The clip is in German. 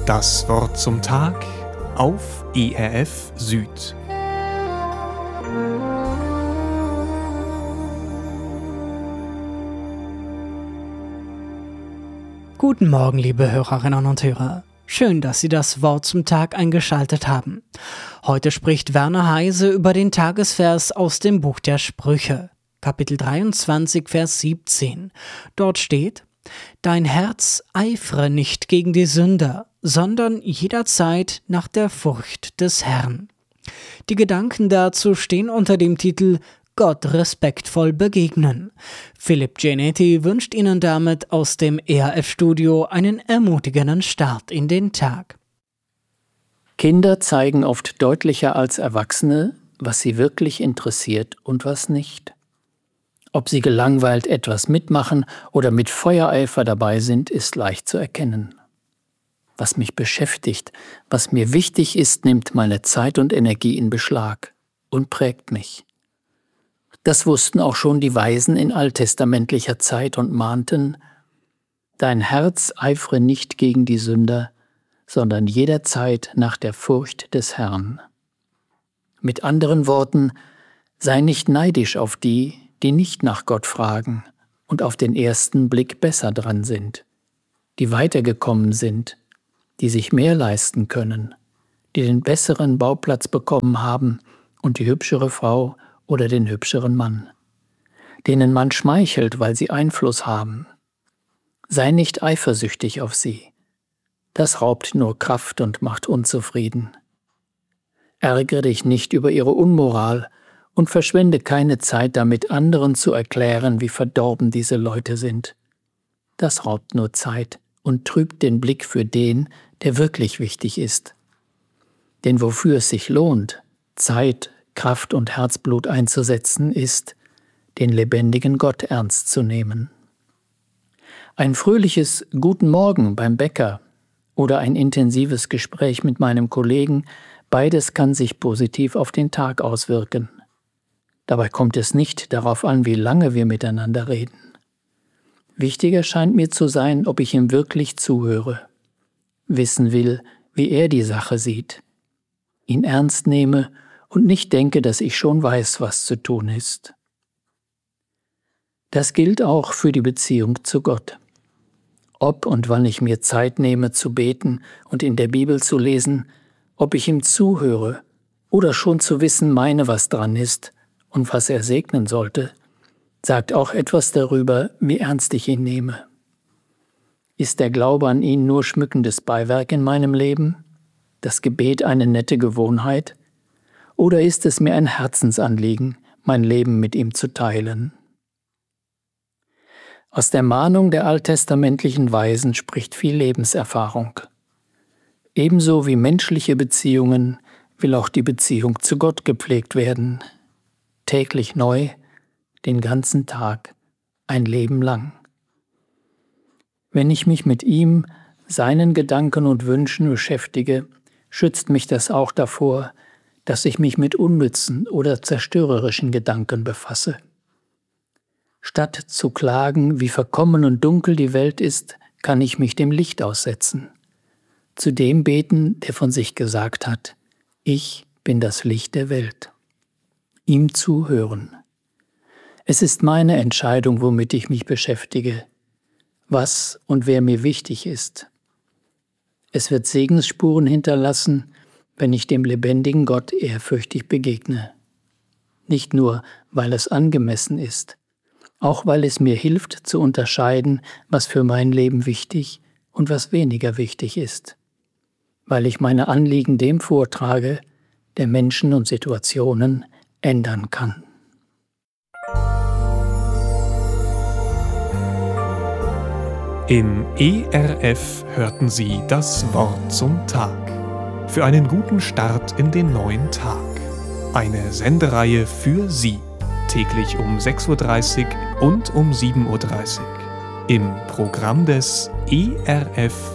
Das Wort zum Tag auf ERF Süd. Guten Morgen, liebe Hörerinnen und Hörer. Schön, dass Sie das Wort zum Tag eingeschaltet haben. Heute spricht Werner Heise über den Tagesvers aus dem Buch der Sprüche, Kapitel 23, Vers 17. Dort steht: Dein Herz eifre nicht gegen die Sünder, sondern jederzeit nach der Furcht des Herrn. Die Gedanken dazu stehen unter dem Titel Gott respektvoll begegnen. Philipp Gianetti wünscht Ihnen damit aus dem ERF-Studio einen ermutigenden Start in den Tag. Kinder zeigen oft deutlicher als Erwachsene, was sie wirklich interessiert und was nicht. Ob sie gelangweilt etwas mitmachen oder mit Feuereifer dabei sind, ist leicht zu erkennen. Was mich beschäftigt, was mir wichtig ist, nimmt meine Zeit und Energie in Beschlag und prägt mich. Das wussten auch schon die Weisen in alttestamentlicher Zeit und mahnten: Dein Herz eifre nicht gegen die Sünder, sondern jederzeit nach der Furcht des Herrn. Mit anderen Worten, sei nicht neidisch auf die nicht nach Gott fragen und auf den ersten Blick besser dran sind, die weitergekommen sind, die sich mehr leisten können, die den besseren Bauplatz bekommen haben und die hübschere Frau oder den hübscheren Mann, denen man schmeichelt, weil sie Einfluss haben. Sei nicht eifersüchtig auf sie. Das raubt nur Kraft und macht unzufrieden. Ärgere dich nicht über ihre Unmoral und verschwende keine Zeit damit, anderen zu erklären, wie verdorben diese Leute sind. Das raubt nur Zeit und trübt den Blick für den, der wirklich wichtig ist. Denn wofür es sich lohnt, Zeit, Kraft und Herzblut einzusetzen, ist, den lebendigen Gott ernst zu nehmen. Ein fröhliches Guten Morgen beim Bäcker oder ein intensives Gespräch mit meinem Kollegen, beides kann sich positiv auf den Tag auswirken. Dabei kommt es nicht darauf an, wie lange wir miteinander reden. Wichtiger scheint mir zu sein, ob ich ihm wirklich zuhöre, wissen will, wie er die Sache sieht, ihn ernst nehme und nicht denke, dass ich schon weiß, was zu tun ist. Das gilt auch für die Beziehung zu Gott. Ob und wann ich mir Zeit nehme zu beten und in der Bibel zu lesen, ob ich ihm zuhöre oder schon zu wissen meine, was dran ist und was er segnen sollte, sagt auch etwas darüber, wie ernst ich ihn nehme. Ist der Glaube an ihn nur schmückendes Beiwerk in meinem Leben, das Gebet eine nette Gewohnheit, oder ist es mir ein Herzensanliegen, mein Leben mit ihm zu teilen? Aus der Mahnung der alttestamentlichen Weisen spricht viel Lebenserfahrung. Ebenso wie menschliche Beziehungen will auch die Beziehung zu Gott gepflegt werden. Täglich neu, den ganzen Tag, ein Leben lang. Wenn ich mich mit ihm, seinen Gedanken und Wünschen beschäftige, schützt mich das auch davor, dass ich mich mit unnützen oder zerstörerischen Gedanken befasse. Statt zu klagen, wie verkommen und dunkel die Welt ist, kann ich mich dem Licht aussetzen. Zu dem beten, der von sich gesagt hat: Ich bin das Licht der Welt. Ihm zuhören. Es ist meine Entscheidung, womit ich mich beschäftige, was und wer mir wichtig ist. Es wird Segensspuren hinterlassen, wenn ich dem lebendigen Gott ehrfürchtig begegne. Nicht nur, weil es angemessen ist, auch weil es mir hilft zu unterscheiden, was für mein Leben wichtig und was weniger wichtig ist. Weil ich meine Anliegen dem vortrage, der Menschen und Situationen ändern kann. Im ERF hörten Sie das Wort zum Tag. Für einen guten Start in den neuen Tag. Eine Sendereihe für Sie. Täglich um 6:30 Uhr und um 7:30 Uhr. Im Programm des ERF